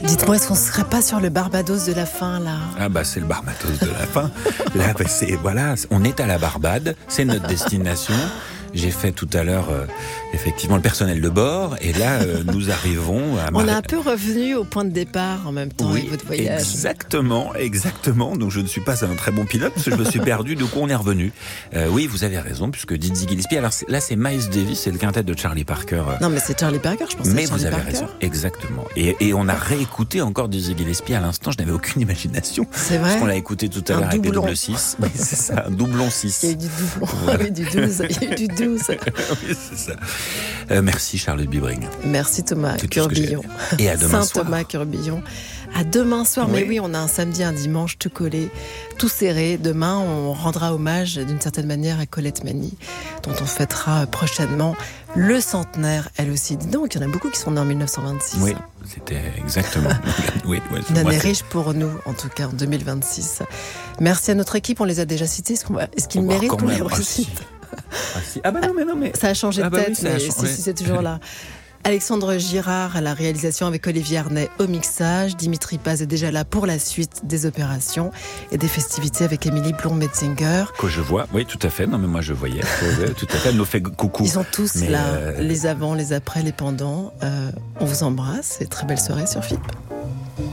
Dites-moi, est-ce qu'on ne serait pas sur le Barbados de la fin, là ? Ah bah c'est le Barbados de la fin. Là, bah, voilà, on est à la Barbade, c'est notre destination. J'ai fait tout à l'heure effectivement le personnel de bord et là nous arrivons à On est un peu revenu au point de départ en même temps avec votre voyage. Exactement. Donc je ne suis pas un très bon pilote parce que je me suis perdu, du coup on est revenu. Oui, vous avez raison, puisque Dizzy Gillespie, alors là c'est Miles Davis, c'est le quintet de Charlie Parker. Non mais c'est Charlie Parker, je pensais. Mais Charlie vous avez Parker. raison, exactement. Et on a réécouté encore Dizzy Gillespie à l'instant, je n'avais aucune imagination. C'est vrai. Parce qu'on l'a écouté tout à l'heure avec les double 6. Oui, c'est ça, un doublon 6. Il y a eu du doublon, voilà. Oui, du 12. Il y a eu du 12. Oui, c'est ça. Merci Charlotte Bibring. Merci Thomas Curbillon. Et à demain soir. Saint Thomas Curbillon. À demain soir, Oui. mais oui, on a un samedi, un dimanche, tout collé, tout serré. Demain, on rendra hommage d'une certaine manière à Colette Mani, dont on fêtera prochainement le centenaire, elle aussi. Donc, il y en a beaucoup qui sont nés en 1926. Oui, c'était exactement. Oui, Une année riche pour nous, en tout cas en 2026. Merci à notre équipe, on les a déjà cités. Est-ce qu'ils méritent qu'on les recite ? Ah bah non mais ça a changé de tête, oui, mais si c'est toujours là. Alexandre Girard à la réalisation avec Olivier Arnay au mixage. Dimitri Paz est déjà là pour la suite des opérations et des festivités avec Émilie Blum-Metzinger. Que je vois, oui tout à fait. Non mais moi je voyais, tout à fait. Elle nous fait coucou. Ils sont tous là, les avant, les après, les pendant. On vous embrasse et très belle soirée sur FIP.